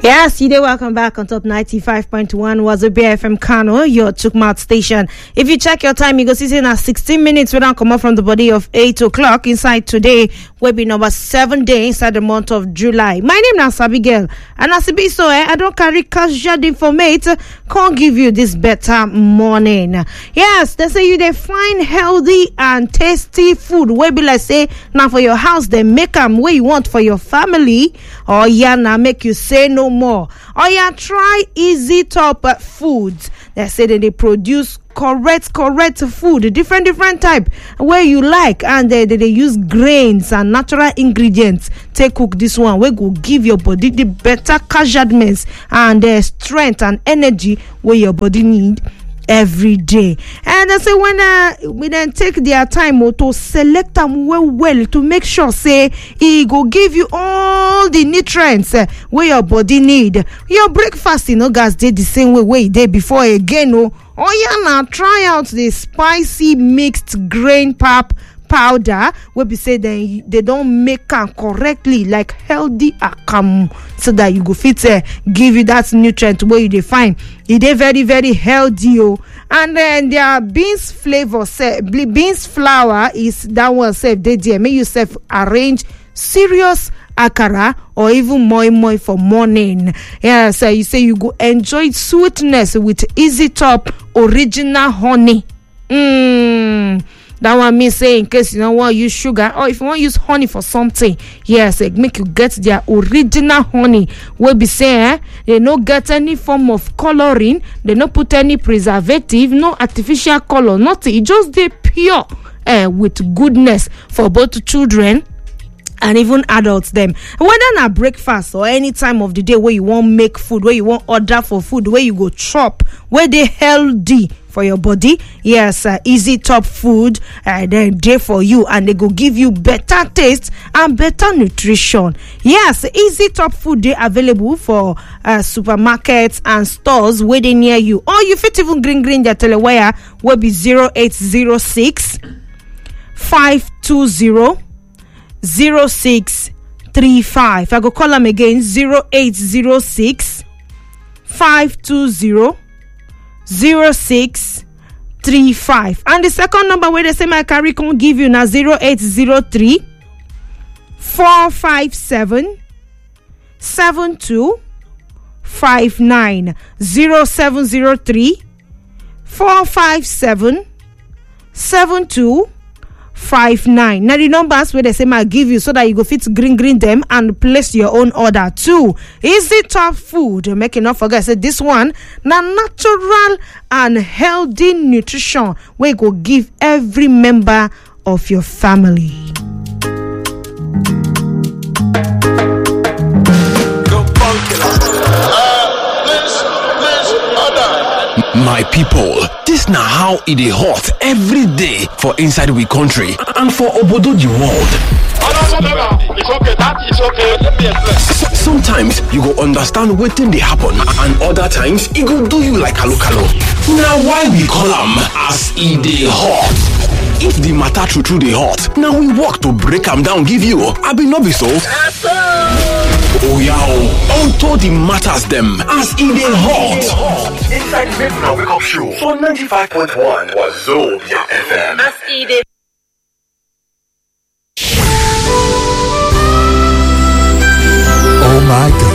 Yes, you did. Welcome back on Top 95.1 Wazobia FM Kano, your Chukmat station. If you check your time, you go see it at 16 minutes when I come up from the body of 8 o'clock inside today. Will be number 7 day inside the month of July. My name is Abigail, and as it be so, I don't carry casual information. Can't give you this better morning. Yes, they say you they find healthy and tasty food. Where be like say now for your house, they make them where you want for your family. Or yeah, now make you say no more. Or yeah, try Easy Top foods. They say that they produce correct food, different type where you like, and they use grains and natural ingredients. Take cook this one. We go give your body the better casualness and the strength and energy where your body need every day. And I say when we then take their time to select them well to make sure say it go give you all the nutrients where your body need. Your breakfast, guys, did the same way they before again. Oh yeah, now try out the spicy mixed grain pap powder where we say they don't make them correctly, like healthy akam, so that you go fit give you that nutrient where you define it is very healthy. And then their beans flavor beans flour is that one self they there make yourself arrange serious akara or even moi for morning. Yeah, so you say you go enjoy sweetness with Easy Top original honey. That one means say in case you don't want to use sugar, or if you want to use honey for something, yes, it make you get their original honey. We'll be saying they don't get any form of coloring, they don't put any preservative, no artificial color, nothing. It just they pure with goodness for both children and even adults them. Whether na breakfast or any time of the day where you want make food, where you want order for food, where you go chop, where they healthy for your body, yes, Easy Top food they're there for you, and they go give you better taste and better nutrition. Yes, Easy Top food they available for supermarkets and stores where they near you, or you fit even green their telewire will be 0806 520 0635. I go call them again 0806 520 0635. And the second number where they say my carry can give you now 0803 457 7259 0703 457 7259. Now the numbers where they say I give you so that you go fit green them and place your own order too. Easy Top food. Make not forget, say this one now natural and healthy nutrition where you go give every member of your family. My people, this now how it is hot every day for inside we country and for obodo the world. It's okay, that is okay. Let me explain. Sometimes you go understand what thing they happen, and other times it go do you like kalo. Now why we call them as it is hot? If the matter true they hot, now we work to break them down, give you. I be not be so. Oh yeah, unto the matters them as it is hot. Inside the Midnight Wake Up Show for 95.1 Wazobia FM. As it is. Oh my God.